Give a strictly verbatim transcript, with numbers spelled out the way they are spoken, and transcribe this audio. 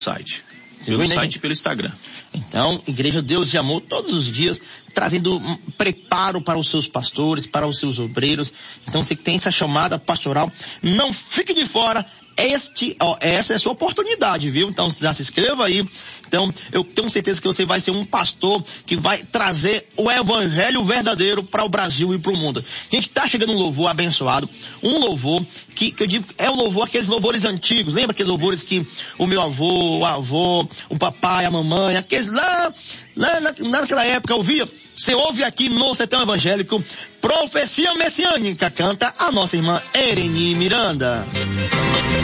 site. Pelo site e pelo Instagram. Então, Igreja Deus de Amor, todos os dias, trazendo um preparo para os seus pastores, para os seus obreiros. Então, você que tem essa chamada pastoral, não fique de fora. Este, ó, essa é a sua oportunidade, viu? Então, já se inscreva aí. Então, eu tenho certeza que você vai ser um pastor que vai trazer o evangelho verdadeiro para o Brasil e para o mundo. A gente tá chegando um louvor abençoado, um louvor que, que eu digo, é o louvor, aqueles louvores antigos. Lembra aqueles louvores que o meu avô, o avô, o papai, a mamãe, aqueles lá, lá na, naquela época ouvia? Você ouve aqui no Sertão Evangélico, Profecia Messiânica, canta a nossa irmã Ereni Miranda.